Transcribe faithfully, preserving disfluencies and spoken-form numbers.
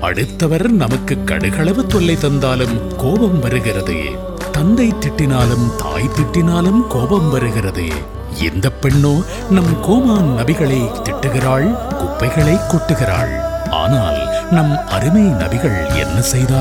அடுத்தவர் நமக்கு கடுகளவு தொல்லை தந்தாலும் கோபம் வருகிறது. தந்தை திட்டினாலும் தாய் திட்டினாலும் கோபம் வருகிறது. இந்த பெண்ணோ நம் கோமான் நபிகளை திட்டுகிறாள், குப்பைகளை கொட்டுகிறாள். ஆனால் நம் அருமை நபிகள் என்ன செய்தார்கள்?